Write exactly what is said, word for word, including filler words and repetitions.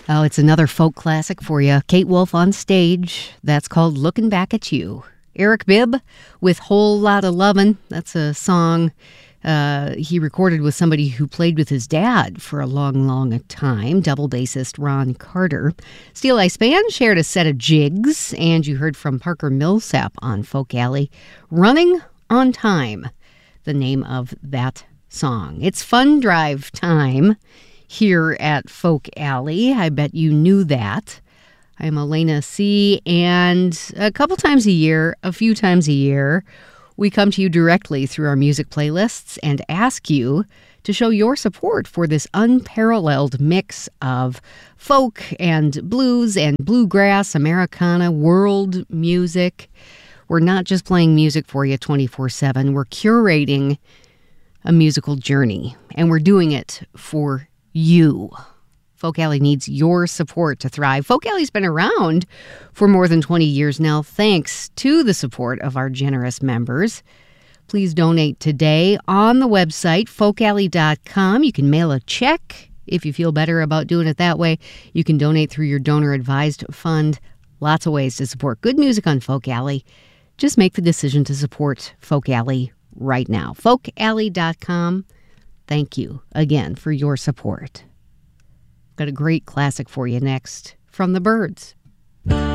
Oh, it's another folk classic for you. Kate Wolf on stage. That's called Looking Back at You. Eric Bibb with Whole Lotta Lovin'. That's a song uh, he recorded with somebody who played with his dad for a long, long time, double bassist Ron Carter. Steel Ice Band shared a set of jigs, and you heard from Parker Millsap on Folk Alley. Running on Time, the name of that song. It's fun drive time here at Folk Alley. I bet you knew that. I'm Elena C., and a couple times a year, a few times a year, we come to you directly through our music playlists and ask you to show your support for this unparalleled mix of folk and blues and bluegrass, Americana, world music. We're not just playing music for you twenty-four seven. We're curating a musical journey, and we're doing it for you. Folk Alley needs your support to thrive. Folk Alley's been around for more than twenty years now, thanks to the support of our generous members. Please donate today on the website, folk alley dot com. You can mail a check if you feel better about doing it that way. You can donate through your donor-advised fund. Lots of ways to support good music on Folk Alley. Just make the decision to support Folk Alley right now. folk alley dot com. Thank you again for your support. Got a great classic for you next from the Byrds.